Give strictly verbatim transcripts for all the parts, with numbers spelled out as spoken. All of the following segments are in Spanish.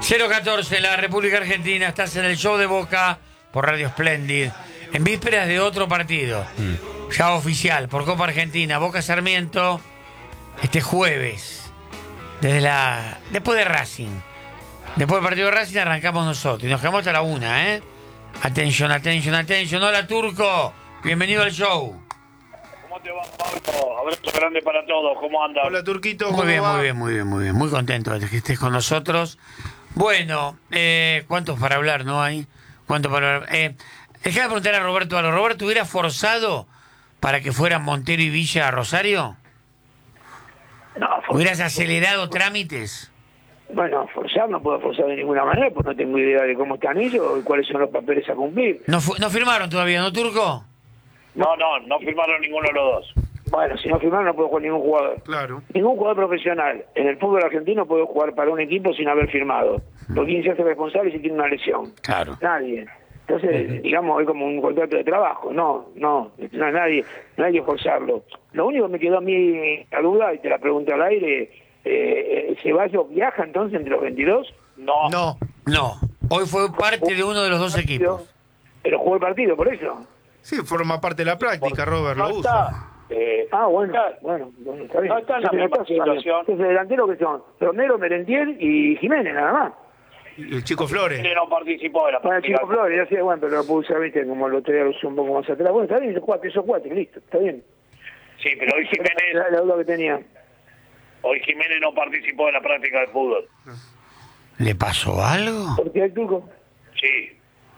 cero catorce, la República Argentina. Estás en el show de Boca por Radio Splendid. En vísperas de otro partido, mm. ya oficial, por Copa Argentina. Boca Sarmiento, este jueves. Desde la después de Racing. Después del partido de Racing arrancamos nosotros. Y nos quedamos hasta la una, ¿eh? Atención, atención, atención. Hola, Turco. Bienvenido al show. ¿Cómo te va, Pablo? Abrazo grande para todos. ¿Cómo andas? Hola, Turquito. Muy bien, va? muy bien, muy bien, muy bien. Muy contento de que estés con nosotros. Bueno, eh, ¿cuántos para hablar no hay? ¿Cuántos para hablar? Eh, Déjame preguntar a Roberto algo. ¿Roberto hubiera forzado para que fueran Montero y Villa a Rosario? No, ¿Hubieras acelerado trámites? Bueno, forzar no puedo forzar de ninguna manera, pues no tengo idea de cómo están ellos y cuáles son los papeles a cumplir. ¿No, no firmaron todavía, no, Turco? No, no, no firmaron ninguno de los dos. Bueno, si no firmaron no puedo jugar ningún jugador. Claro. Ningún jugador profesional en el fútbol argentino puede jugar para un equipo sin haber firmado. Porque ¿quién se hace responsable si tiene una lesión? Claro. Nadie. Entonces, uh-huh. digamos, es como un contrato de trabajo. No, no, no hay nadie, no hay que forzarlo. Lo único que me quedó a mí la duda, y te la pregunto al aire, eh, ¿Ceballos viaja entonces entre los veintidós? No. No. No. Hoy fue parte de uno de los dos equipos. Pero jugó el partido, por eso. Sí, forma parte de la práctica, Robert, no lo está, usa. Eh, ah, bueno, está, bueno, bueno, está bien. No está en la Entonces, misma no está situación. Entonces, delantero que son Romero, Merentiel y Jiménez, nada más. Y el Chico Flores. Él no participó de la Bueno, el práctica. Chico Flores, ya sé, bueno, pero lo pude usar, viste, como lo otro día lo usé un poco más atrás. Bueno, está bien, esos cuatro, esos cuatro, listo, está bien. Sí, pero hoy Jiménez, La, la duda que tenía. hoy Jiménez no participó de la práctica del fútbol. ¿Le pasó algo? ¿Por qué el Turco? Sí,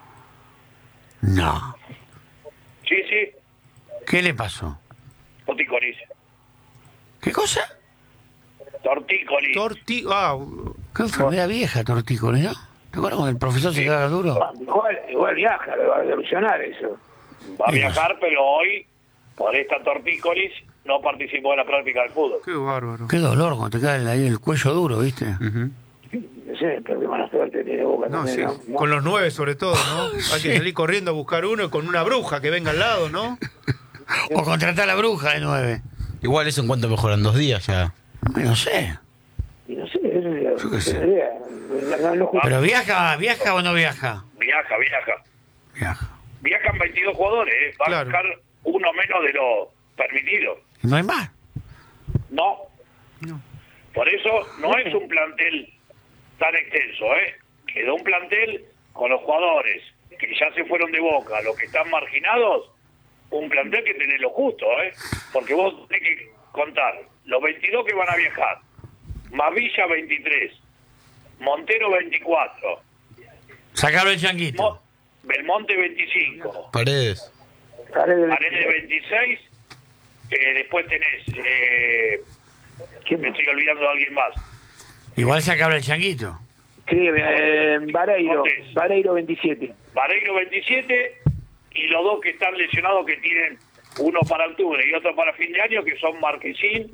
No. sí, sí. ¿Qué le pasó? Tortícolis. ¿Qué cosa? Tortícolis. Torti... Ah, Qué enfermedad vieja, tortícolis, ¿no? ¿Te acuerdas cuando el profesor se quedaba duro? Igual, igual viaja, le va a solucionar eso. Va a viajar, pero hoy, por esta tortícolis, no participó de la práctica del fútbol. qué bárbaro. Qué dolor cuando te cae ahí el cuello duro, ¿viste? Uh-huh. No sé, pero qué mala suerte tiene Boca No, también, sí. ¿no? Con los nueve sobre todo, ¿no? Hay que salir corriendo a buscar uno y con una bruja que venga al lado, ¿no? O contratar a la bruja de nueve. Igual eso en cuanto mejoran dos días ya. No sé. Y no sé, eso es la, Yo qué sé. la idea. No, no, no, ¿Pero viaja, viaja o no viaja? Viaja, viaja. Viaja. Viajan veintidós jugadores, ¿eh? Va Claro. a buscar uno menos de lo permitido. ¿No hay más? No. No. Por eso no es un plantel tan extenso, ¿eh? Quedó un plantel con los jugadores que ya se fueron de Boca, los que están marginados, un plantel que tenés lo justo, ¿eh? Porque vos tenés que contar los veintidós que van a viajar, más Villa veintitrés, Montero veinticuatro, Sacarlo el changuito. Mo- Belmonte veinticinco, Paredes. Paredes. Paredes veintiséis, eh, después tenés, eh, ¿Quién me más? estoy olvidando de alguien más, Igual sacarlo el changuito. Sí, eh, Vareiro, Montes. Vareiro veintisiete. Vareiro veintisiete y los dos que están lesionados que tienen uno para octubre y otro para fin de año que son Marquesín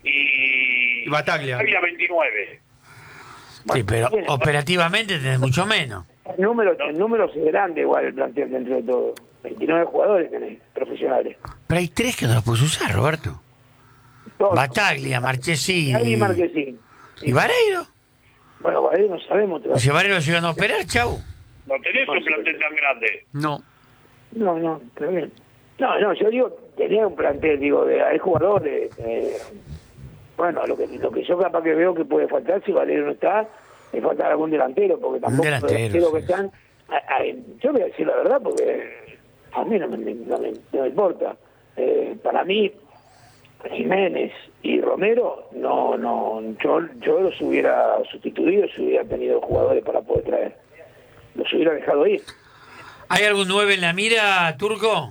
y, Y Bataglia. Bataglia veintinueve. Sí, pero bueno. operativamente tenés mucho menos. El número, el número es grande igual el plantel dentro de todo. veintinueve jugadores tenés, profesionales. Pero hay tres que no los puedes usar, Roberto. Todos. Bataglia, Marchesín Ahí y, Marquesín. y Vareiro. Bueno, Vareiro no sabemos Y todavía. si Vareiro llegan a operar, chau. No tenés un plantel tan grande. No. No, no, está bien. No, no, yo digo, tenía un plantel, digo, de hay jugadores. Eh, bueno, lo que lo que yo capaz que veo que puede faltar, si Vareiro no está, me falta algún delantero, porque tampoco delantero, los delanteros que sí. están. A, a, yo voy a decir la verdad, porque a mí no me, no me, no me importa. Eh, para mí, Jiménez y Romero, no, no, yo, yo los hubiera sustituido si hubiera tenido jugadores para poder traer. Los hubiera dejado ir. ¿Hay algún nueve en la mira, Turco?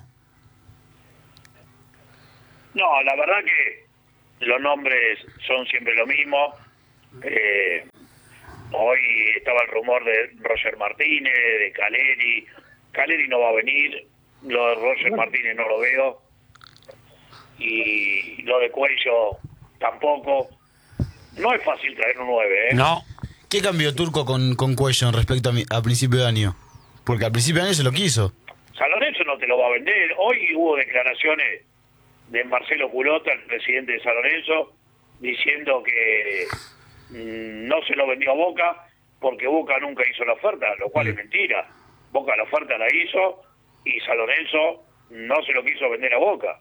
No, la verdad que los nombres son siempre lo mismo. Eh, hoy estaba el rumor de Roger Martínez, de Caleri. Caleri no va a venir. Lo de Roger Martínez no lo veo. Y lo de Cuello tampoco. No es fácil traer un nueve, ¿eh? No. ¿Qué cambió Turco con, con Cuello en respecto a, mi, a principio de año? Porque al principio de año se lo quiso. San Lorenzo no te lo va a vender. Hoy hubo declaraciones de Marcelo Culota, el presidente de San Lorenzo, diciendo que mmm, no se lo vendió a Boca, porque Boca nunca hizo la oferta, lo cual es mentira. Boca la oferta la hizo y San Lorenzo no se lo quiso vender a Boca.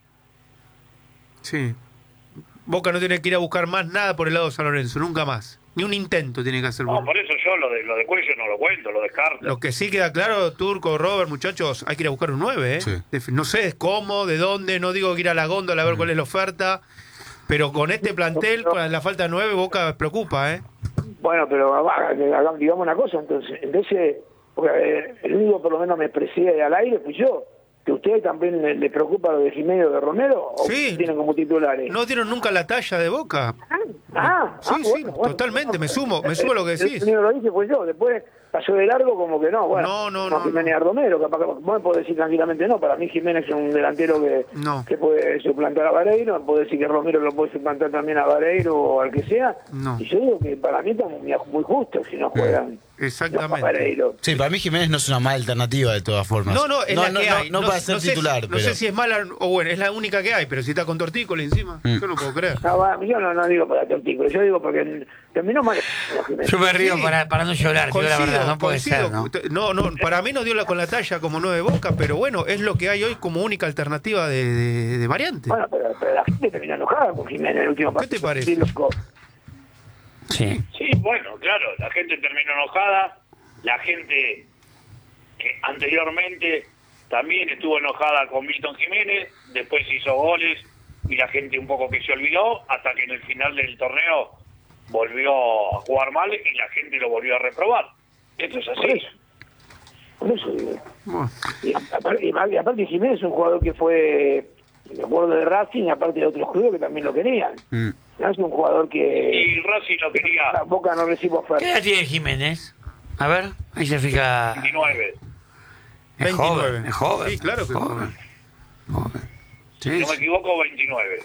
Sí. Boca no tiene que ir a buscar más nada por el lado de San Lorenzo, nunca más. Ni un intento tiene que hacer. No, por eso yo lo de, lo de Cuello no lo cuento, lo descarto. Lo que sí queda claro, Turco, Robert, muchachos, hay que ir a buscar un nueve, ¿eh? Sí. No sé cómo, de dónde, no digo que ir a la góndola a ver cuál es la oferta, pero con este plantel, con la falta de nueve, Boca preocupa, ¿eh? Bueno, pero hagamos- digamos una cosa, entonces, entonces porque, eh, el único por lo menos me expresé al aire fui yo. ¿Que a ustedes también le, le preocupa lo de Jiménez o de Romero? ¿O Sí. tienen como titulares? No dieron nunca la talla de Boca. Ah, Sí, ah, sí, bueno, bueno. totalmente, me sumo, me sumo a lo que El decís. primero lo dije fue yo, después pasó de largo como que no, bueno. No, no, no, Jiménez no. a Romero, capaz que vos me podés decir tranquilamente no, para mí Jiménez es un delantero que, No. que puede suplantar a Vareiro, puedo decir que Romero lo puede suplantar también a Vareiro o al que sea, No. y yo digo que para mí estamos muy, muy justos si no juegan Exactamente. no, Vareiro. Sí, para mí Jiménez no es una mala alternativa de todas formas. No, no, es la que hay. No, para ser sé si- titular, no pero... sé si es mala o bueno, es la única que hay, pero si está con Tortícola encima, Mm. yo no puedo creer. No, va, yo no, no digo para Tortícola, yo digo porque terminó mal Jiménez. Yo me río Sí. para, para no llorar, digo la verdad, no puede coincido. ser, ¿no? No, no, para mí no dio la, con la talla como nueve Boca, pero bueno, es lo que hay hoy como única alternativa de, de, de variante. Bueno, pero, pero la gente termina enojada con Jiménez en el último ¿Qué partido. te parece? Sí, loco. Sí. Sí, bueno, claro, la gente terminó enojada, la gente que anteriormente también estuvo enojada con Milton Jiménez, después hizo goles y la gente un poco que se olvidó, hasta que en el final del torneo volvió a jugar mal y la gente lo volvió a reprobar. Esto es Por así. eso. Por eso digo. Bueno, Y aparte, y aparte Jiménez es un jugador que fue, me acuerdo de Racing, aparte de otros clubes que también lo querían. Mm. No es un jugador que Y Racing lo quería la Boca no recibe ¿Qué oferta. edad tiene Jiménez? A ver, ahí se fija. veintinueve. Es veintinueve. joven, es joven. Sí, claro que es joven. joven. Sí, Si no me sí. equivoco, veintinueve.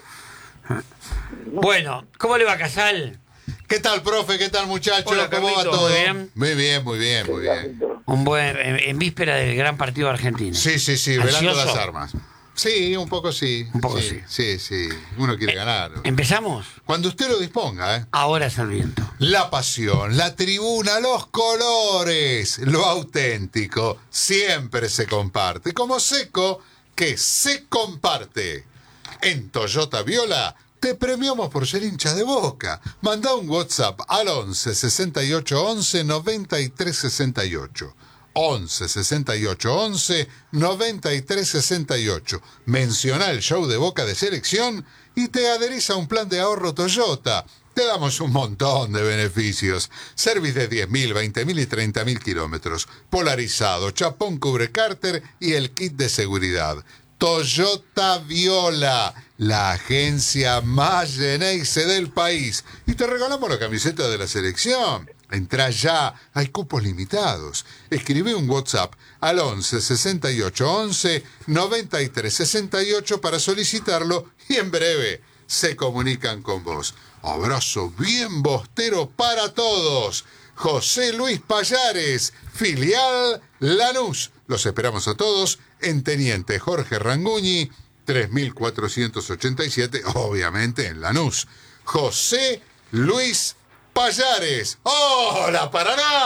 Bueno, ¿cómo le va Casal? ¿Qué tal, profe? ¿Qué tal, muchachos? Hola, ¿Cómo va Carlitos. todo? Muy bien. Muy bien, muy bien, muy bien. Un buen, en, en víspera del gran partido argentino. Sí, sí, sí, velando ¿Ansioso? las armas. Sí, un poco sí. Un poco sí. Sí, sí. Uno quiere ganar. ¿Empezamos? Cuando usted lo disponga, ¿eh? Ahora es el viento. La pasión, la tribuna, los colores, lo auténtico, siempre se comparte. Como Seco, que se comparte. En Toyota Viola te premiamos por ser hincha de Boca. Manda un WhatsApp al once sesenta y ocho once noventa y tres sesenta y ocho. once sesenta y ocho once noventa y tres sesenta y ocho. Menciona el show de Boca de selección y te adherís a un plan de ahorro Toyota. Te damos un montón de beneficios. Service de diez mil, veinte mil y treinta mil kilómetros. Polarizado, chapón cubre cárter y el kit de seguridad. Toyota Viola, la agencia más Geneise del país. Y te regalamos la camiseta de la selección. Entrá ya, hay cupos limitados. Escribe un WhatsApp al once sesenta y ocho once noventa y tres sesenta y ocho para solicitarlo y en breve se comunican con vos. Abrazo bien bostero para todos. José Luis Payares, filial Lanús. Los esperamos a todos en Teniente Jorge Ranguñi, tres mil cuatrocientos ochenta y siete, obviamente en Lanús. José Luis Payares. ¡Hola, Paraná!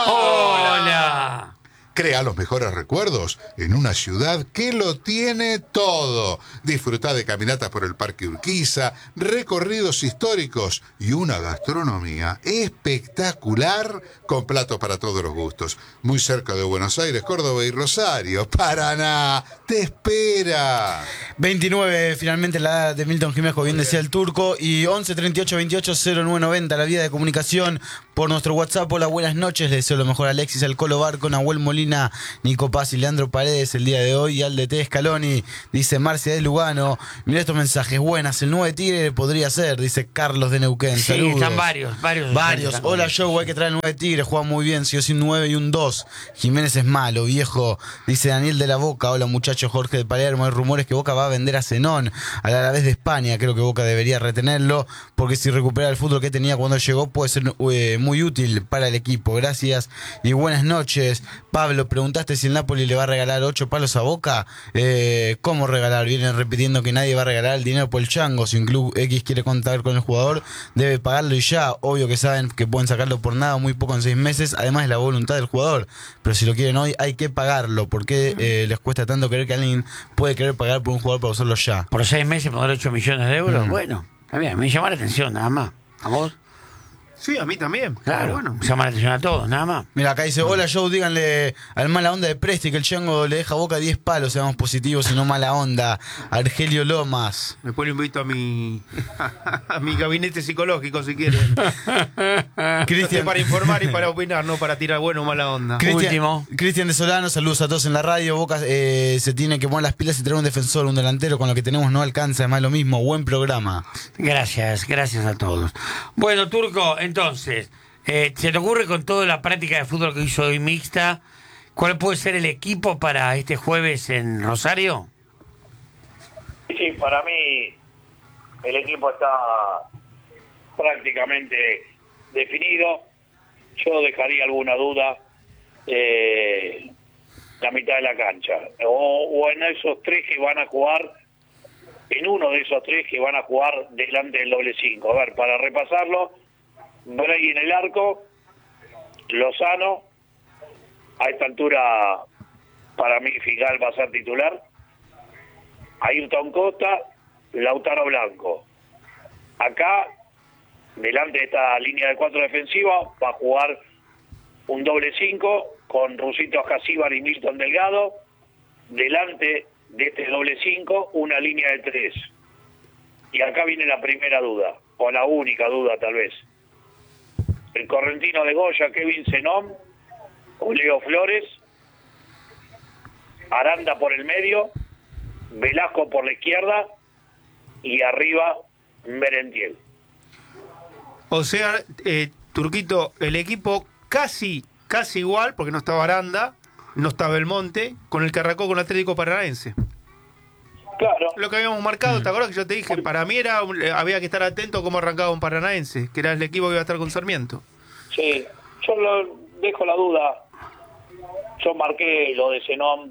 ¡Hola! Crea los mejores recuerdos en una ciudad que lo tiene todo. Disfruta de caminatas por el Parque Urquiza, recorridos históricos y una gastronomía espectacular con platos para todos los gustos. Muy cerca de Buenos Aires, Córdoba y Rosario. Paraná te espera. veintinueve, finalmente la edad de Milton Jiménez, como bien decía el Turco, y once treinta y ocho veintiocho cero nueve noventa, la vía de comunicación por nuestro WhatsApp. Hola, buenas noches, les deseo lo mejor a Alexis, al Colo Barco, Nahuel Molina, Nico Paz y Leandro Paredes el día de hoy, y al D T Scaloni, dice Marcia de Lugano. Mira estos mensajes, buenas, el nueve Tigre podría ser, dice Carlos de Neuquén. Sí, Saludos. están varios, varios. Varios. están Hola, conmigo. Joe, hay que traer el nueve Tigre, juega muy bien, sí o sí un nueve y un dos. Jiménez es malo, viejo. Dice Daniel de la Boca. Hola, muchachos, Jorge de Palermo. Hay rumores que Boca va a vender a Zenón al Alavés de España. Creo que Boca debería retenerlo, porque si recupera el fútbol que tenía cuando llegó puede ser eh, muy útil para el equipo. Gracias y buenas noches. Pablo lo preguntaste si el Napoli le va a regalar ocho palos a Boca. Eh, ¿Cómo regalar? Vienen repitiendo que nadie va a regalar el dinero por el chango. Si un club X quiere contar con el jugador, debe pagarlo y ya. Obvio que saben que pueden sacarlo por nada, muy poco en seis meses. Además es la voluntad del jugador. Pero si lo quieren hoy, hay que pagarlo. ¿Por qué eh, les cuesta tanto creer que alguien puede querer pagar por un jugador para usarlo ya? Por seis meses poner ocho millones de euros. Mm. Bueno, está bien, me llama la atención, nada más. ¿A vos? Sí, a mí también. Claro, Bueno. me llama la atención a todos, nada más. Mira, acá dice, hola Joe, díganle al mala onda de Presti que el chango le deja a Boca diez palos, seamos positivos y no mala onda. Argelio Lomas. Después lo invito a mi a mi gabinete psicológico si quieren. Cristian Para informar y para opinar, no para tirar bueno o mala onda. Cristian- Último. Cristian de Solano, saludos a todos en la radio. Boca eh, se tiene que poner las pilas y traer un defensor, un delantero, con lo que tenemos no alcanza, además lo mismo, buen programa. Gracias, gracias a todos. Bueno, Turco, entonces, eh, ¿se te ocurre con toda la práctica de fútbol que hizo hoy mixta, cuál puede ser el equipo para este jueves en Rosario? Sí, para mí el equipo está prácticamente definido. Yo dejaría alguna duda eh, la mitad de la cancha. O, o en esos tres que van a jugar, en uno de esos tres que van a jugar delante del doble cinco. A ver, para repasarlo, Bray en el arco, Lozano, a esta altura para mí Figal va a ser titular, Ayrton Costa, Lautaro Blanco. Acá, delante de esta línea de cuatro defensiva, va a jugar un doble cinco con Rusito Ascasíbar y Milton Delgado. Delante de este doble cinco, una línea de tres. Y acá viene la primera duda, o la única duda tal vez. El correntino de Goya, Kevin Zenón, o Leo Flores, Aranda por el medio, Velasco por la izquierda y arriba Merentiel. O sea, eh, Turquito, el equipo casi, casi igual, porque no estaba Aranda, no estaba Belmonte, con el que arrancó con Atlético Paranaense. Claro. Lo que habíamos marcado, ¿te acuerdas que yo te dije? Para mí era un- eh, había que estar atento a cómo arrancaba un Paranaense, que era el equipo que iba a estar con Sarmiento. Sí, yo lo dejo la duda. Yo marqué lo de Zenón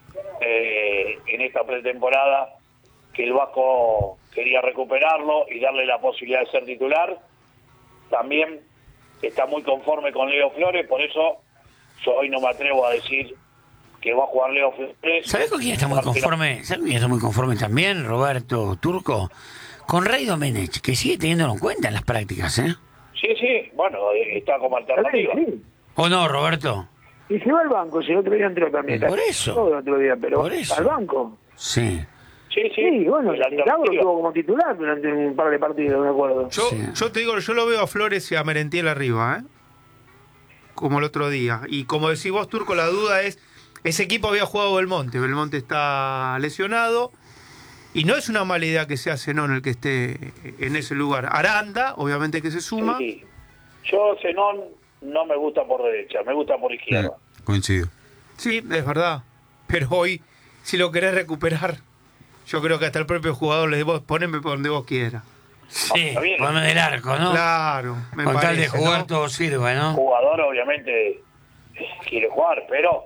eh, en esta pretemporada, que el Vasco quería recuperarlo y darle la posibilidad de ser titular. También está muy conforme con Leo Flores, por eso yo hoy no me atrevo a decir que va a jugar Leo Flores. ¿Sabés con quién está muy conforme? ¿Sabés con quién está muy conforme también, Roberto Turco? Con Rey Domenech, que sigue teniéndolo en cuenta en las prácticas, ¿eh? Sí, sí, bueno, eh, está como alternativa. Sí. ¿O no, Roberto? Y se va al banco, si el otro día entró también. Por eso. Todo el otro día, pero Por eso. al banco. Sí. Sí, sí, Sí, bueno, la el Lauro alternativa. estuvo como titular durante un par de partidos, me acuerdo. Yo, Sí. yo te digo, yo lo veo a Flores y a Merentiel arriba, ¿eh? Como el otro día. Y como decís vos, Turco, la duda es, ese equipo había jugado Belmonte, Belmonte está lesionado, y no es una mala idea que sea Zenón el que esté en ese lugar. Aranda, obviamente que se suma. Sí. Yo, Zenón, no me gusta por derecha, me gusta por izquierda. Coincido. Sí, es verdad. Pero hoy, si lo querés recuperar, yo creo que hasta el propio jugador le digo, poneme por donde vos quieras. Sí, está bien. ponme del arco, ¿no? Claro, me Con tal de parece, jugar ¿no? todo sirve, ¿no? Jugador, obviamente, quiere jugar, pero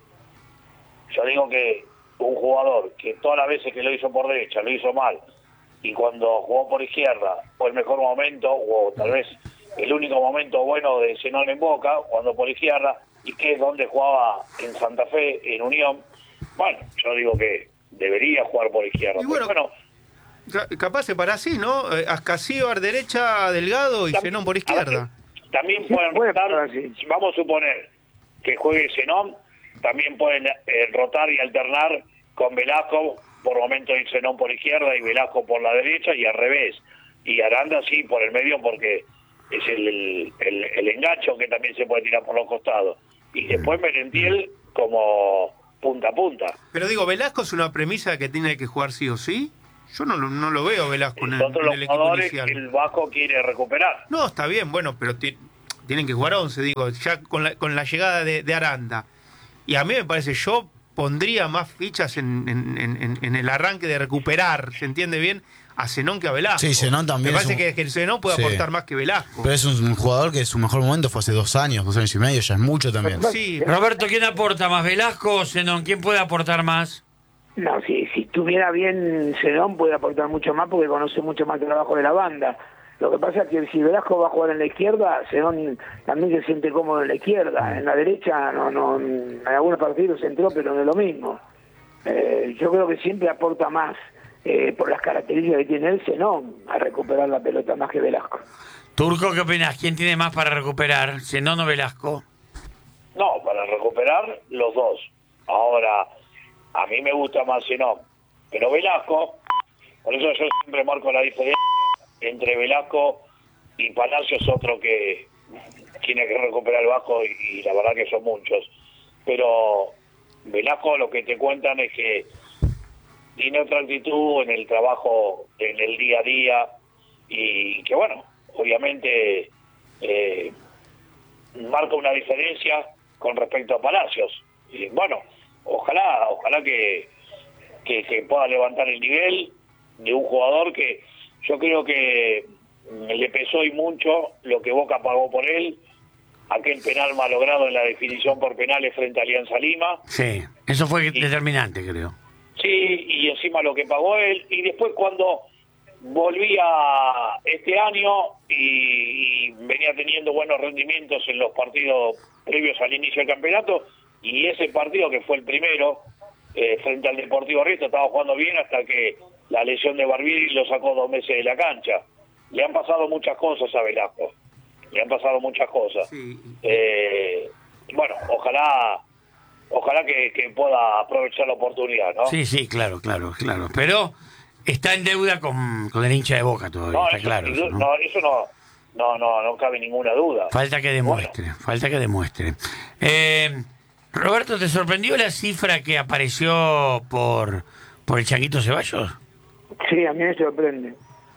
yo digo que un jugador que todas las veces que lo hizo por derecha lo hizo mal, y cuando jugó por izquierda fue el mejor momento, o tal vez el único momento bueno de Zenón en Boca, cuando por izquierda, y que es donde jugaba en Santa Fe, en Unión. Bueno, yo digo que debería jugar por izquierda. Y bueno, Pero bueno, Ca- Capaz se para así, ¿no? Eh, Ascasíbar derecha, Delgado y Tam- Zenón por a izquierda. ver, también Sí, pueden puede rotar, pasar así. vamos a suponer que juegue Zenón, también pueden eh, rotar y alternar con Velasco, por momentos ir Zenón por izquierda y Velasco por la derecha, y al revés. Y Aranda sí por el medio, porque es el, el, el- el engancho que también se puede tirar por los costados. Y después Merentiel como punta a punta. Pero digo, ¿Velasco es una premisa que tiene que jugar sí o sí? Yo no, lo- no lo veo Velasco en el, Nosotros en los el equipo jugadores que inicial. el Vasco quiere recuperar. No, está bien, bueno, pero ti- tienen que jugar once, digo, ya con la, con la llegada de, de Aranda. Y a mí me parece, yo pondría más fichas en, en- en- en el arranque de recuperar, ¿se entiende bien? a Zenón que a Velasco. Sí, Zenón también Me es parece un- que, que Zenón puede Sí. aportar más que Velasco. Pero es un, un jugador que su mejor momento fue hace dos años, dos años y medio, ya es mucho también. Sí, Roberto, ¿quién aporta más? ¿Velasco o Zenón? ¿Quién puede aportar más? No, si, si estuviera bien Zenón puede aportar mucho más porque conoce mucho más el trabajo de la banda. Lo que pasa es que si Velasco va a jugar en la izquierda, Zenón también se siente cómodo en la izquierda. En la derecha, no, no, en algunos partidos entró, pero no es lo mismo. Eh, yo creo que siempre aporta más, eh, por las características que tiene él, Zenón, a recuperar la pelota más que Velasco. Turco, ¿qué opinas? ¿Quién tiene más para recuperar? ¿Zenón o Velasco? No, para recuperar los dos. Ahora, a mí me gusta más Zenón, pero Velasco, por eso yo siempre marco la diferencia entre Velasco y Palacios, otro que tiene que recuperar el Vasco y, y la verdad que son muchos. Pero Velasco lo que te cuentan es que tiene otra actitud en el trabajo, en el día a día, y que bueno, obviamente eh, marca una diferencia con respecto a Palacios. Y bueno, ojalá, ojalá que, que, que pueda levantar el nivel de un jugador que yo creo que le pesó y mucho lo que Boca pagó por él, aquel penal malogrado en la definición por penales frente a Alianza Lima. Sí, eso fue determinante, creo. Sí, y encima lo que pagó él, y después cuando volvía este año y, y venía teniendo buenos rendimientos en los partidos previos al inicio del campeonato, y ese partido que fue el primero, eh, frente al Deportivo Riestra, estaba jugando bien hasta que la lesión de Barbieri lo sacó dos meses de la cancha. Le han pasado muchas cosas a Velasco, le han pasado muchas cosas. sí. Eh, bueno, ojalá ojalá que, que pueda aprovechar la oportunidad, ¿no? Sí, sí, claro, claro, claro. Pero está en deuda con, con el hincha de Boca todavía, No, está eso, claro. sin Eso, du- ¿no? no, eso no, no, no, no cabe ninguna duda. Falta que demuestre, falta que demuestre. Eh, Roberto, ¿te sorprendió la cifra que apareció por, por el Changuito Ceballos? Sí, a mí me sorprende.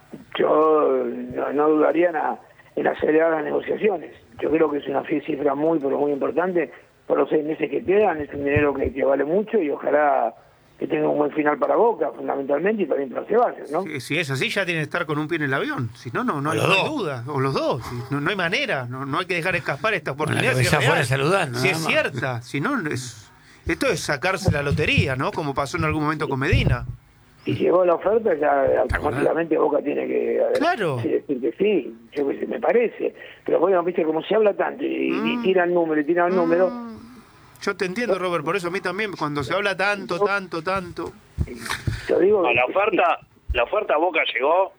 Yo no, no dudaría en, a- en acelerar las negociaciones. Yo creo que es una cifra muy, pero muy importante. Por los seis meses que quedan, es un dinero que, que vale mucho y ojalá que tenga un buen final para Boca, fundamentalmente, y también para Ceballos, ¿no? Si, si es así, ya tiene que estar con un pie en el avión. Si no, no, no, O hay, los no hay dos. duda. O los dos. Si no, no hay manera. No, no hay que dejar escapar esta oportunidad. cabeza si es real. afuera saludando, Si nada es más. cierta. Si no, es, esto es sacarse la lotería, ¿no? Como pasó en algún momento con Medina. Si llegó la oferta, ya automáticamente Boca tiene que Claro. sí, decir que sí, yo que sé, me parece. Pero bueno, viste, como se habla tanto y, Mm. y tira el número y tira el número, Yo te entiendo, Robert. Por eso a mí también, cuando se habla tanto, tanto, tanto. yo digo... No, la oferta, la oferta a Boca llegó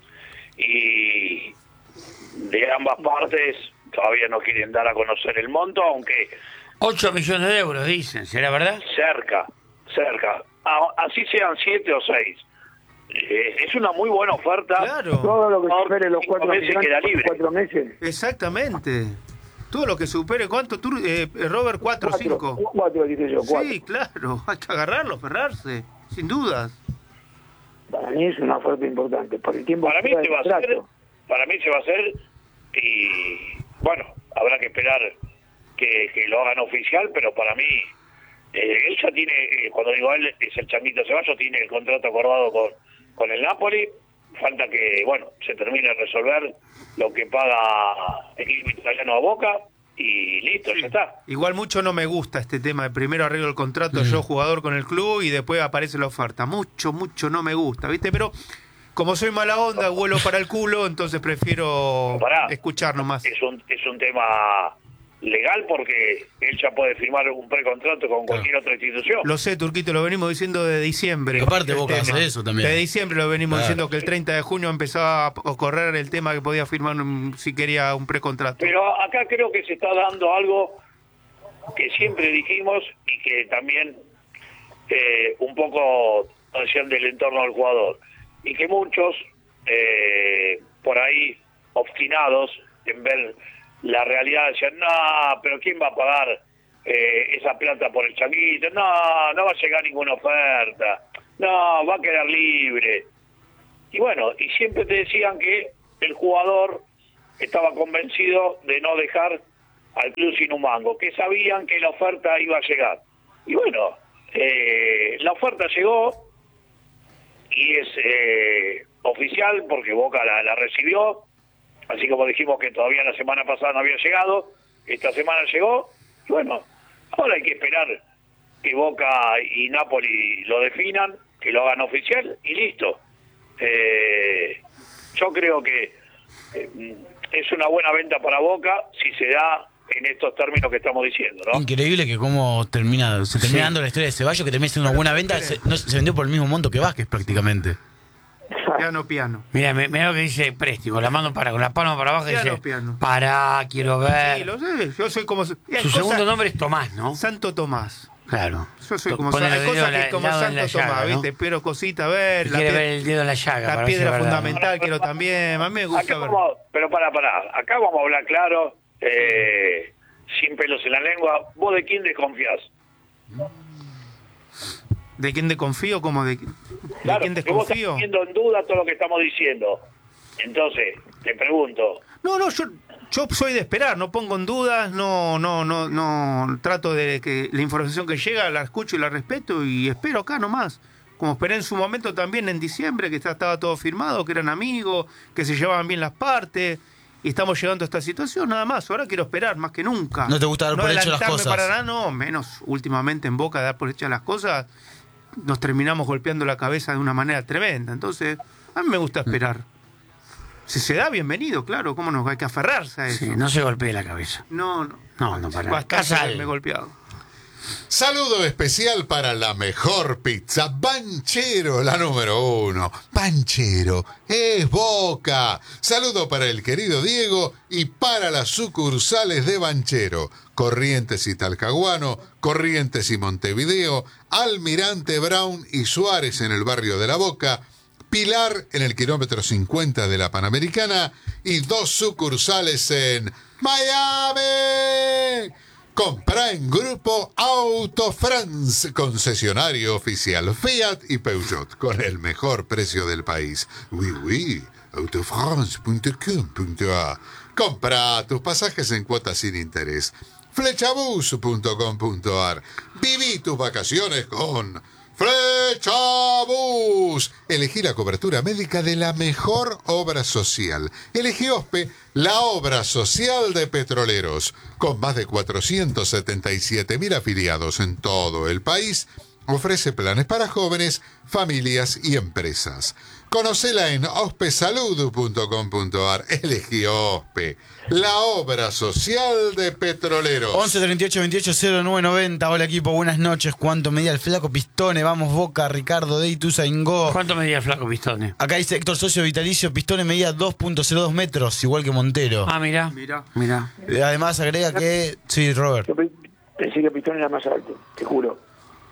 y de ambas partes todavía no quieren dar a conocer el monto, aunque ocho millones de euros, dicen, ¿será verdad? cerca, cerca. A- así sean siete o seis. Eh, es una muy buena oferta. Claro. Todo lo que Por supere los cinco cuatro meses millones, queda libre. cuatro meses... Exactamente. Todo lo que supere. ¿Cuánto, tú, eh, Robert? ¿Cuatro o Cuatro, cinco? cuatro, dije yo, cuatro. Sí, claro. Hay que agarrarlo, aferrarse. Sin dudas. Para mí es una oferta importante. Por el tiempo Para que mí queda se de va a hacer, contrato. para mí se va a hacer y bueno, habrá que esperar que, que lo hagan oficial, pero para mí eh, él ya tiene, eh, cuando digo él, es el Changuito Ceballos, tiene el contrato acordado con, con el Napoli, falta que, bueno, se termine de resolver lo que paga el equipo italiano a Boca y listo, ya está. Igual mucho no me gusta este tema de primero arreglo el contrato yo jugador con el club y después aparece la oferta. Mucho, mucho no me gusta, ¿viste? Pero como soy mala onda, vuelo para el culo, entonces prefiero Pará. escuchar nomás. Es un, es un tema legal porque él ya puede firmar un precontrato con cualquier otra institución. Lo sé, Turquito, lo venimos diciendo de diciembre. Y aparte el Boca tema. hace eso también. De diciembre lo venimos Claro. diciendo que el treinta de junio empezaba a correr el tema que podía firmar un- si quería un precontrato. Pero acá creo que se está dando algo que siempre dijimos y que también eh, un poco decían del entorno del jugador. Y que muchos, eh, por ahí, obstinados en ver la realidad, decían, no, pero ¿quién va a pagar eh, esa plata por el Changuito? No, no va a llegar ninguna oferta. No, va a quedar libre. Y bueno, y siempre te decían que el jugador estaba convencido de no dejar al club sin un mango, que sabían que la oferta iba a llegar. Y bueno, eh, la oferta llegó y es eh, oficial, porque Boca la, la recibió, así como dijimos que todavía la semana pasada no había llegado, esta semana llegó, y bueno, ahora hay que esperar que Boca y Napoli lo definan, que lo hagan oficial, y listo. Eh, yo creo que eh, es una buena venta para Boca si se da en estos términos que estamos diciendo, ¿no? Increíble que cómo termina, se termina dando la historia de Ceballos, que termina siendo una buena venta, se, no, se vendió por el mismo monto que Vázquez prácticamente. Piano, piano. Mira, mira lo que dice Presti, con la mano para, con la palma para abajo, Piano, dice, piano. para, quiero ver. Sí, lo sé, yo soy como... Su segundo nombre es Tomás, ¿no? Santo Tomás. Claro. Yo soy como Pone hay el cosas dedo que la- como el dedo en Santo la llaga, Tomás, ¿no? ¿viste? Pero cosita, a ver, Y la, quiere pie- ver el dedo en la llaga. la para ver si piedra es verdad. fundamental quiero también, a mí me gusta Acá ver. vamos, pero para, para, acá vamos a hablar claro, eh, sin pelos en la lengua. ¿Vos de quién desconfías? ¿De quién desconfío? ¿Cómo de, de Claro, quién que vos estás desconfío? poniendo en duda todo lo que estamos diciendo. Entonces, te pregunto, No, no, yo, yo soy de esperar, no pongo en dudas, no, no, no, no, trato de que la información que llega la escucho y la respeto y espero acá nomás. Como esperé en su momento también en diciembre, que ya estaba todo firmado, que eran amigos, que se llevaban bien las partes, y estamos llegando a esta situación, nada más. Ahora quiero esperar más que nunca. ¿No te gusta dar No por hecho las adelantarme cosas? para nada, no, menos últimamente en Boca de dar por hechas las cosas, nos terminamos golpeando la cabeza de una manera tremenda. Entonces, a mí me gusta esperar. Si se da, bienvenido, claro, cómo no, hay que aferrarse a eso. Sí, no se golpee la cabeza. No, no. No, no, para. Bastante Casal. me he golpeado. Saludo especial para la mejor pizza, Banchero, la número uno. Banchero es Boca. Saludo para el querido Diego y para las sucursales de Banchero, Corrientes y Talcahuano, Corrientes y Montevideo, Almirante Brown y Suárez en el barrio de La Boca, Pilar en el kilómetro cincuenta de la Panamericana y dos sucursales en Miami. Compra en Grupo Auto France, concesionario oficial Fiat y Peugeot, con el mejor precio del país. Oui, oui, autofrance punto com punto a. Compra tus pasajes en cuotas sin interés. flechabus punto com punto a r. Viví tus vacaciones con Flechabus. Elegí la cobertura médica de la mejor obra social. Elegí OSPE, la obra social de petroleros. Con más de cuatrocientos setenta y siete mil afiliados en todo el país, ofrece planes para jóvenes, familias y empresas. Conocela en ospesalud punto com punto a r. Elegí OSPE, la obra social de petroleros. once treinta y ocho veintiocho cero nueve noventa. Hola equipo, buenas noches. ¿Cuánto medía el flaco Pistone? Vamos Boca, Ricardo de Ituzaingó. ¿Cuánto medía el flaco Pistone? Acá dice Héctor Socio Vitalicio, Pistone medía dos punto cero dos metros, igual que Montero. Ah, mira. Mirá. Mira. Eh, Además agrega que... Sí, Robert. Yo pe- pensé que Pistón era más alto, te juro.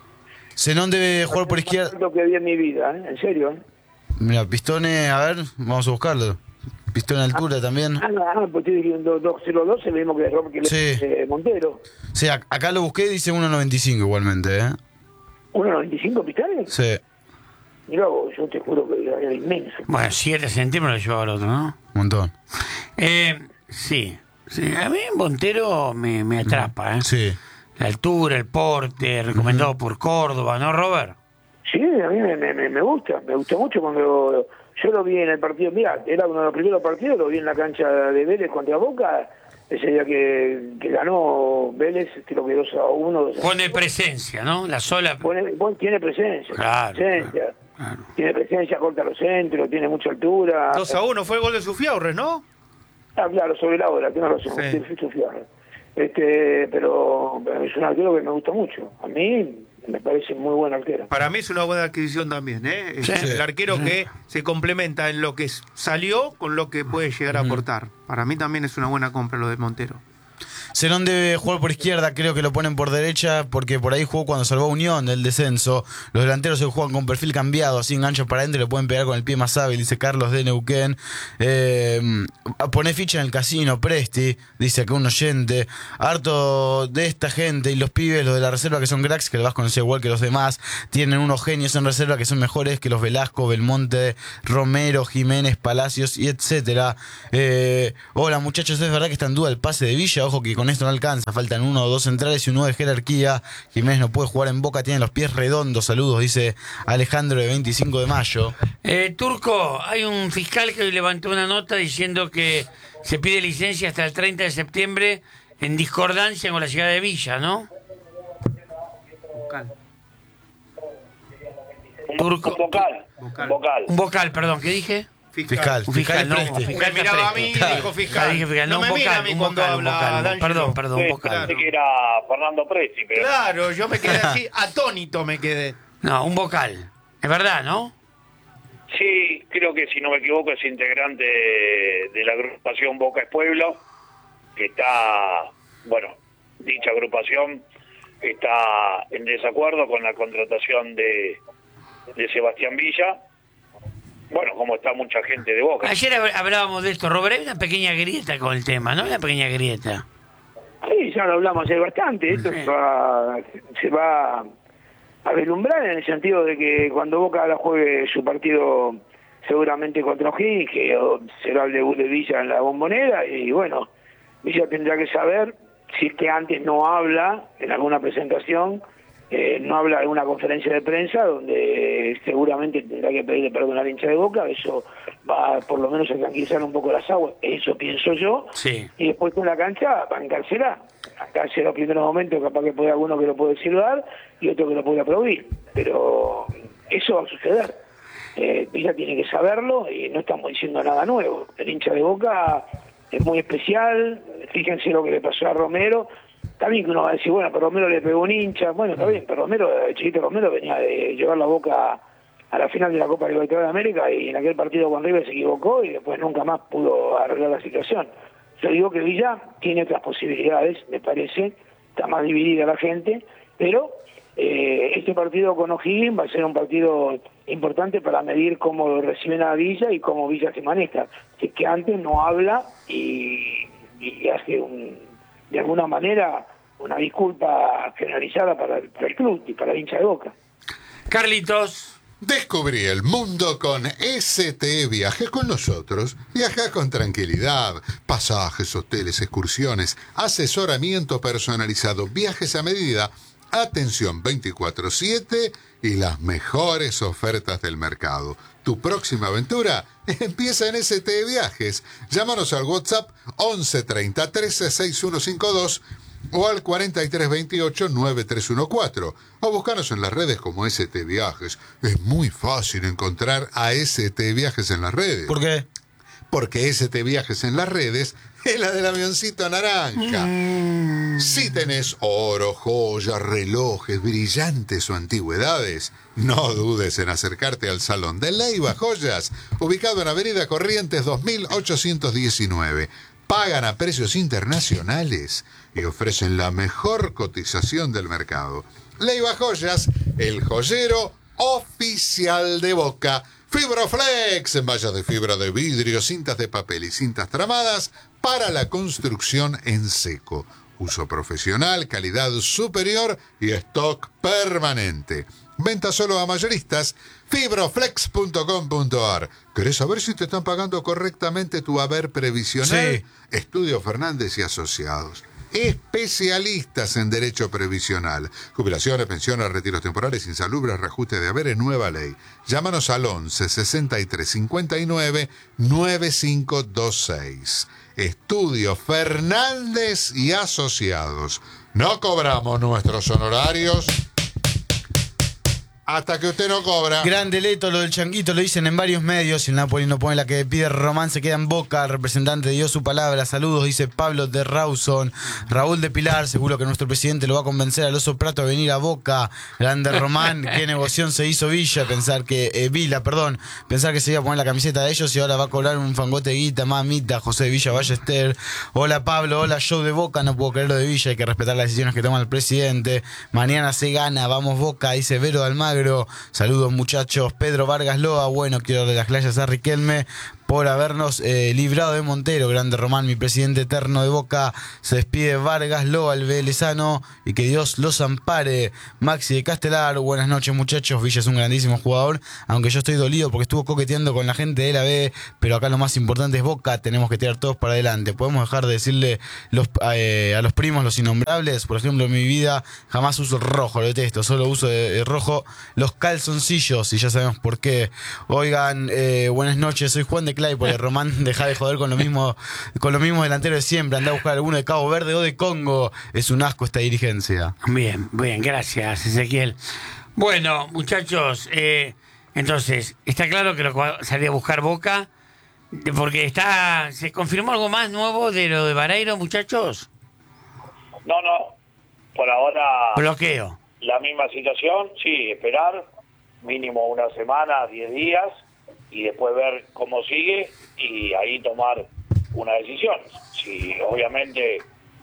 Zenón debe jugar por Más izquierda. alto que vi en mi vida, ¿eh? En serio, ¿eh? Mira, Pistone, a ver, vamos a buscarlo. Pistone altura también. Ah, no, ah, pues estoy diciendo dos cero dos, el mismo que, que Sí. eh, Montero. Sí, ac- acá lo busqué y dice uno noventa y cinco igualmente, ¿eh? ¿uno noventa y cinco Pistones? Sí, Mirá vos, yo te juro que era inmenso. Bueno, siete centímetros le llevaba al otro, ¿no? un montón. Eh, sí. sí. A mí Montero me, me atrapa, ¿eh? Sí. La altura, el porte, recomendado por Córdoba, ¿no, Robert? Sí, a mí me, me, me- me gusta, me gustó mucho cuando yo lo vi en el partido. Mira, era uno de los primeros partidos, lo vi en la cancha de Vélez contra Boca, ese día que, que ganó Vélez, creo que dos a uno. dos a Pone presencia, ¿no? La sola. Pone- pone- tiene presencia, Claro, presencia. claro. Tiene presencia, corta los centros, tiene mucha altura. dos a uno fue el gol de Sufiaurres, ¿no? Ah, claro, sobre la hora, tienes razón, Sí. sí, sí, sí, este, pero es un arquero que me gusta mucho. A mí me parece muy buen arquero. Para mí es una buena adquisición también, ¿eh? Es Sí. el arquero que se complementa en lo que salió con lo que puede llegar a aportar. Para mí también es una buena compra lo de Montero. Zenón debe jugar por izquierda, creo que lo ponen por derecha, porque por ahí jugó cuando salvó a Unión del descenso. Los delanteros se juegan con perfil cambiado, así enganchan para adentro y le pueden pegar con el pie más hábil, dice Carlos de Neuquén. Eh, pone ficha en el casino, Presti, dice acá un oyente. Harto de esta gente y los pibes, los de la reserva que son cracks, que lo vas a conocer igual que los demás, tienen unos genios en reserva que son mejores que los Velasco, Belmonte, Romero, Jiménez, Palacios y etcétera. Eh, hola muchachos, es verdad que está en duda el pase de Villa, ojo que con con esto no alcanza, faltan uno o dos centrales y uno de jerarquía. Jiménez no puede jugar en Boca, tiene los pies redondos. Saludos, dice Alejandro de veinticinco de mayo. Eh, Turco, hay un fiscal que hoy levantó una nota diciendo que se pide licencia hasta el treinta de septiembre en discordancia con la llegada de Villa, ¿no? Vocal. Turco. Un vocal. Vocal. Un vocal. Un vocal, perdón, ¿qué dije? Fiscal, Un fiscal, fiscal, no, preste. un fiscal Me miraba a mí y preste. dijo fiscal. Ah, dije fiscal, no, No un me mira vocal, a mí un cuando vocal, un habla vocal. D'Angelo. Perdón, perdón, un Sí, vocal. pensé que era Fernando Presti, pero Claro, yo me quedé así, atónito me quedé. No, un vocal. Es verdad, ¿no? sí, creo que si no me equivoco es integrante de, de la agrupación Boca es Pueblo, que está, bueno, dicha agrupación está en desacuerdo con la contratación de, de Sebastián Villa, bueno, como está mucha gente de Boca. Ayer hab- hablábamos de esto, Robert, hay una pequeña grieta con el tema, ¿no? Una pequeña grieta. Sí, ya lo hablamos ayer bastante. Esto Sí. se va, se va a vislumbrar en el sentido de que cuando Boca ahora juegue su partido seguramente contra O'Higgins, que oh, será el debut de Villa en la Bombonera, y bueno, Villa tendrá que saber, si es que antes no habla en alguna presentación, eh, no habla en una conferencia de prensa donde seguramente tendrá que pedirle perdón al hincha de Boca. Eso va por lo menos a tranquilizar un poco las aguas, eso pienso yo. Sí. Y después con la cancha bancársela. Bancarse los primeros momentos, capaz que puede alguno que lo puede silbar y otro que lo puede aplaudir, pero eso va a suceder. Eh, Villa tiene que saberlo y no estamos diciendo nada nuevo. El hincha de Boca es muy especial. Fíjense lo que le pasó a Romero. También que uno va a decir, bueno, pero Romero le pegó un hincha. Bueno, está bien, pero Romero, el chiquito Romero venía de llevar la Boca a la final de la Copa Libertadores de América y en aquel partido con River se equivocó y después nunca más pudo arreglar la situación. Yo digo que Villa tiene otras posibilidades, me parece, está más dividida la gente, pero eh, este partido con O'Higgins va a ser un partido importante para medir cómo reciben a Villa y cómo Villa se maneja. Si es que antes no habla y, y hace un, de alguna manera una disculpa generalizada para el, para el club y para el hincha de Boca. Carlitos. Descubrí el mundo con S T Viajes con nosotros. Viaja con tranquilidad. Pasajes, hoteles, excursiones, asesoramiento personalizado, viajes a medida, atención veinticuatro siete y las mejores ofertas del mercado. Tu próxima aventura empieza en S T Viajes. Llámanos al WhatsApp once treinta trece sesenta y uno cincuenta y dos o al cuarenta y tres veintiocho noventa y tres catorce o buscanos en las redes como S T Viajes. Es muy fácil encontrar a S T Viajes en las redes. ¿Por qué? Porque S T Viajes en las redes es la del avioncito naranja. Mm. Si tenés oro, joyas, relojes, brillantes o antigüedades, no dudes en acercarte al Salón de Leiva Joyas, ubicado en Avenida Corrientes dos mil ochocientos diecinueve. Pagan a precios internacionales y ofrecen la mejor cotización del mercado. Leiva Joyas, el joyero oficial de Boca. Fibroflex, en mallas de fibra de vidrio, cintas de papel y cintas tramadas para la construcción en seco. Uso profesional, calidad superior y stock permanente. Venta solo a mayoristas. Fibroflex punto com punto ar. ¿Querés saber si te están pagando correctamente tu haber previsional? Sí. Estudio Fernández y Asociados. Especialistas en derecho previsional. Jubilaciones, pensiones, retiros temporales, insalubres, reajuste de haberes, nueva ley. Llámanos al once sesenta y tres cincuenta y nueve noventa y cinco veintiséis. Estudio Fernández y Asociados. No cobramos nuestros honorarios hasta que usted no cobra. Grande Leto, lo del Changuito lo dicen en varios medios. Y el Napoli no pone la que pide Román, se queda en Boca. El representante dio su palabra. Saludos, dice Pablo de Rawson. Raúl de Pilar, seguro que nuestro presidente lo va a convencer al Oso Prato a venir a Boca. Grande Román, qué negoción se hizo Villa. Pensar que, eh, Vila, perdón, pensar que se iba a poner la camiseta de ellos y ahora va a cobrar un fangote de guita, mamita. José de Villa Ballester. Hola Pablo, hola show de Boca. No puedo creer lo de Villa, hay que respetar las decisiones que toma el presidente. Mañana se gana, vamos Boca, dice Vero de Almagro. Saludos muchachos. Pedro Vargas Loa, bueno, quiero darle las gracias a Riquelme por habernos eh, librado de Montero. Grande Román, mi presidente eterno de Boca. Se despide Vargas Loa, el velezano, y que Dios los ampare. Maxi de Castelar, buenas noches muchachos. Villa es un grandísimo jugador, aunque yo estoy dolido porque estuvo coqueteando con la gente de la B, pero acá lo más importante es Boca, tenemos que tirar todos para adelante. Podemos dejar de decirle los, eh, a los primos los innombrables. Por ejemplo, en mi vida jamás uso rojo, lo detesto, solo uso de, de rojo los calzoncillos, y ya sabemos por qué. Oigan, eh, buenas noches, soy Juan de Claypole. Román, deja de joder con lo mismo, con lo mismo delantero de siempre, anda a buscar alguno de Cabo Verde o de Congo. Es un asco esta dirigencia. Bien, bien, gracias, Ezequiel. Bueno, muchachos, eh, entonces, está claro que lo que salía a buscar Boca, porque está, ¿se confirmó algo más nuevo de lo de Vareiro, muchachos? No, no, por ahora Bloqueo. la misma situación, sí, esperar mínimo una semana, diez días, y después ver cómo sigue y ahí tomar una decisión. Si obviamente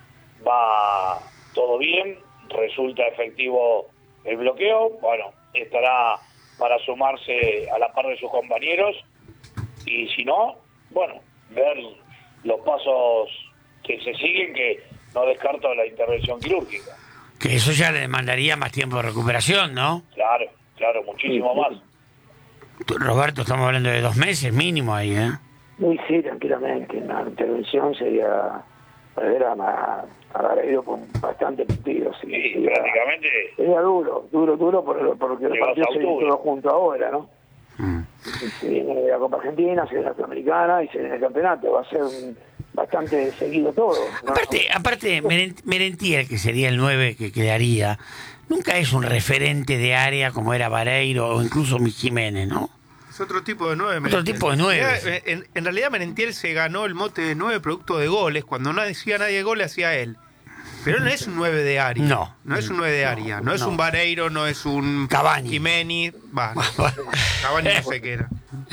va todo bien, resulta efectivo el bloqueo, bueno, estará para sumarse a la par de sus compañeros, y si no, bueno, ver los pasos que se siguen, que no descarto la intervención quirúrgica. Que eso ya le demandaría más tiempo de recuperación, ¿no? Claro, claro, muchísimo más. Roberto, estamos hablando de dos meses mínimo ahí, ¿eh? Muy sí, tranquilamente. Una intervención sería perder a, a, a Vareiro con bastante partidos. Sí, sería, prácticamente. Sería duro, duro, duro, por, porque los partidos se vienen todos juntos ahora, ¿no? Mm. Se viene la Copa Argentina, se viene la Sudamericana y se viene el campeonato. Va a ser un, bastante seguido todo, ¿no? Aparte, aparte Merent- Merentiel, que sería el nueve que quedaría, nunca es un referente de área como era Vareiro o incluso Mi Jiménez, ¿no? Es otro tipo de nueve. Otro tipo de nueve. Mirá, En, en realidad Merentiel se ganó el mote de nueve producto de goles. Cuando no hacía nadie goles, hacía él. Pero no es un nueve de área. No. No es un nueve de área. No, No, es no. un Vareiro, no es un Cavani. Jiménez. Va, no. Cavani no sé qué era.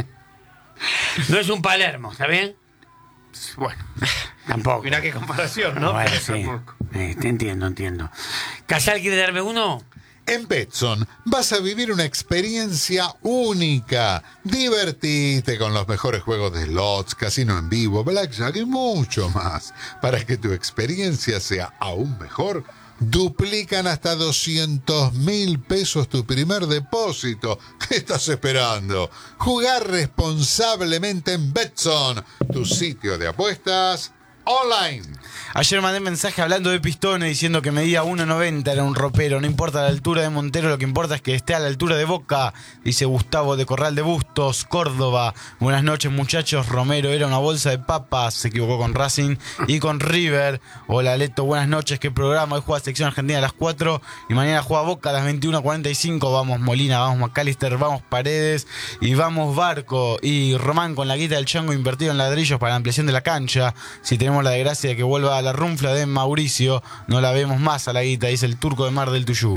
No es un Palermo, ¿está bien? Bueno, Tampoco. mirá qué comparación, ¿no? Bueno, Pero sí. tampoco. Eh, te entiendo, entiendo. ¿Casal quiere darme uno? En Betson vas a vivir una experiencia única. Divertite con los mejores juegos de slots, casino en vivo, blackjack y mucho más. Para que tu experiencia sea aún mejor, duplican hasta doscientos mil pesos tu primer depósito. ¿Qué estás esperando? Jugar responsablemente en Betson, tu sitio de apuestas online. Ayer mandé mensaje hablando de Pistones diciendo que medía uno noventa, era un ropero. No importa la altura de Montero, lo que importa es que esté a la altura de Boca, dice Gustavo de Corral de Bustos, Córdoba. Buenas noches muchachos, Romero era una bolsa de papas, se equivocó con Racing y con River. Hola Leto, buenas noches, qué programa. Hoy juega Selección Argentina a las cuatro y mañana juega Boca a las veintiuno cuarenta y cinco. Vamos Molina, vamos McAllister, vamos Paredes y vamos Barco. Y Román con la guita del chango invertido en ladrillos para la ampliación de la cancha. Si tenemos la desgracia de que vuelva a la runfla de Mauricio, no la vemos más a la guita, dice el turco de Mar del Tuyú.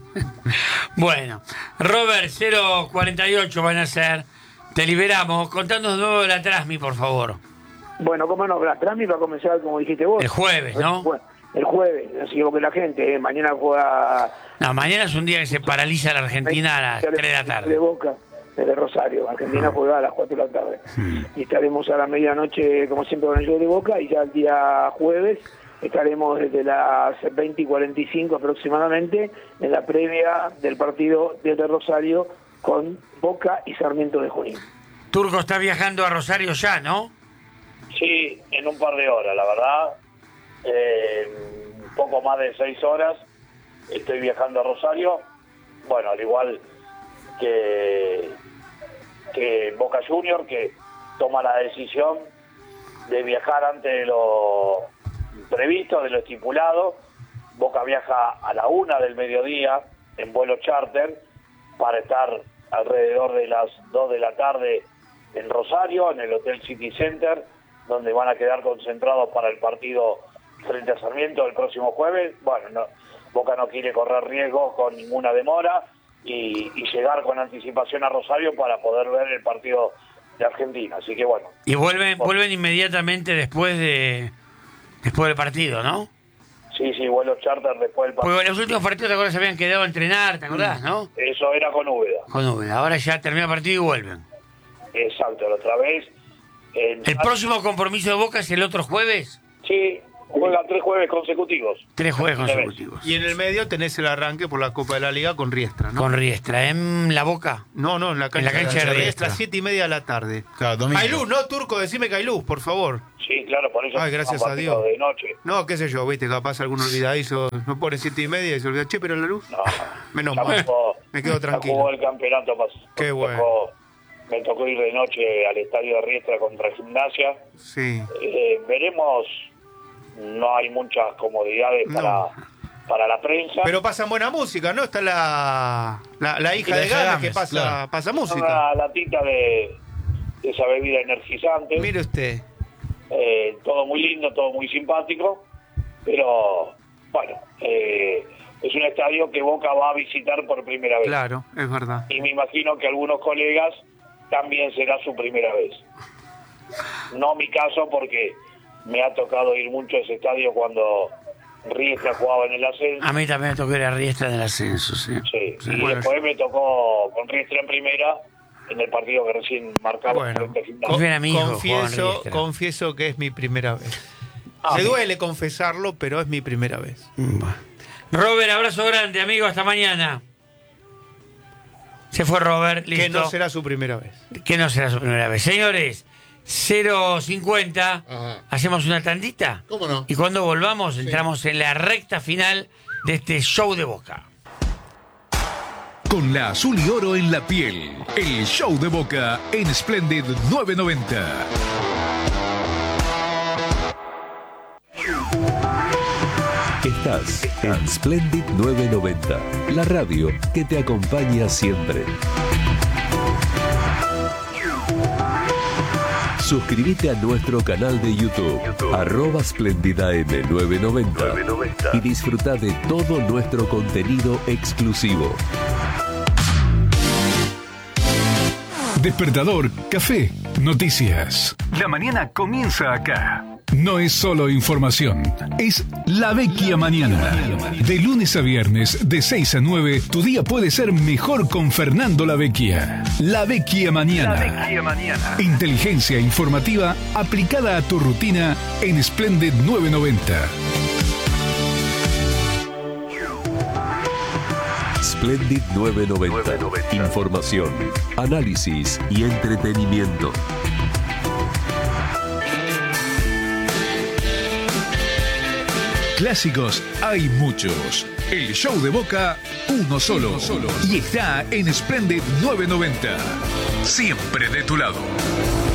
Bueno, Robert, cero cuarenta y ocho van a ser. Te liberamos. Contanos de nuevo de la Trasmi, por favor. Bueno, cómo no, la Trami va a comenzar, como dijiste vos. El jueves, ¿no? Bueno, el jueves, no se equivoque la gente, ¿eh? Mañana juega... No, mañana es un día que se paraliza la Argentina a las tres de la De tarde. Boca, desde Rosario. Argentina juega a las cuatro de la tarde. Y estaremos a la medianoche, como siempre, con el show de Boca, y ya el día jueves estaremos desde las veinte y cuarenta y cinco aproximadamente en la previa del partido desde Rosario con Boca y Sarmiento de Junín. Turco está viajando a Rosario ya, ¿no? Sí, en un par de horas, la verdad. Eh, un poco más de seis horas estoy viajando a Rosario. Bueno, al igual que, que Boca Junior, que toma la decisión de viajar antes de lo previsto, de lo estipulado. Boca viaja a la una del mediodía en vuelo charter para estar alrededor de las dos de la tarde en Rosario, en el Hotel City Center, donde van a quedar concentrados para el partido frente a Sarmiento el próximo jueves. Bueno, no, Boca no quiere correr riesgos con ninguna demora y, y llegar con anticipación a Rosario para poder ver el partido de Argentina. Así que bueno. Y vuelven, vuelven inmediatamente después de después del partido, ¿no? Sí, sí, vuelo charter después del partido. Porque los últimos partidos, ¿te acuerdas? Se habían quedado a entrenar, ¿te acordás, no? Eso era con Úbeda. Con Úbeda. Ahora ya termina el partido y vuelven. Exacto, la otra vez En- ¿El próximo compromiso de Boca es el otro jueves? Sí, juega tres jueves consecutivos. Tres jueves consecutivos. Y en el medio tenés el arranque por la Copa de la Liga con Riestra, ¿no? Con Riestra, ¿en la Boca? No, no, en la cancha, En la cancha de Riestra. siete y media de la tarde. Claro, domingo. Hay luz, ¿no, Turco? Decime que hay luz, por favor. Sí, claro, por eso. Ay, gracias estamos a Dios. de noche. No, qué sé yo, viste, capaz algún olvidadizo no pone siete y media y se olvida, che, pero la luz. No, Menos ya mal. jugó- Me quedo ya tranquilo. jugó el campeonato pasado. Qué Me bueno. tocó- Me tocó ir de noche al estadio de Riestra contra Gimnasia. Sí. Eh, veremos, no hay muchas comodidades No. para, para la prensa. Pero pasan buena música, ¿no? Está la, la, la hija La de hija de Gámez que Gámez, pasa, claro. pasa Una música. latita de, de esa bebida energizante. Mire usted. Eh, todo muy lindo, todo muy simpático, pero bueno, eh, es un estadio que Boca va a visitar por primera vez. Claro, es verdad. Y me imagino que algunos colegas también será su primera vez. No mi caso, porque me ha tocado ir mucho a ese estadio cuando Riestra jugaba en el ascenso. A mí también me tocó ir a Riestra en el ascenso, sí. Sí, Sí. y Bueno. después me tocó con Riestra en primera en el partido que recién marcaba Bueno, frente a Gimnasia. Confía en mi hijo, jugaba en confieso, Riestra. confieso que es mi primera vez. Ah, Me sí. duele confesarlo, pero es mi primera vez. Bueno. Robert, abrazo grande, amigo, hasta mañana. Se fue Robert, listo. Que no será su primera vez. Que no será su primera vez. Señores, cero cincuenta, Ajá. hacemos una tandita. ¿Cómo no? Y cuando volvamos, entramos en la recta final de este show de Boca. Con la azul y oro en la piel, el show de Boca en Splendid novecientos noventa. Estás en Splendid novecientos noventa, la radio que te acompaña siempre. Suscríbete a nuestro canal de YouTube, arroba Splendida M novecientos noventa, y disfruta de todo nuestro contenido exclusivo. Despertador, café, noticias. La mañana comienza acá. No es solo información, es La Vecchia Mañana. De lunes a viernes, de seis a nueve, tu día puede ser mejor con Fernando La Vecchia. La Vecchia Mañana. Inteligencia informativa aplicada a tu rutina en Splendid novecientos noventa. Splendid novecientos noventa. Información, análisis y entretenimiento. Clásicos hay muchos. El show de Boca, uno solo. Y está en Splendid novecientos noventa. Siempre de tu lado.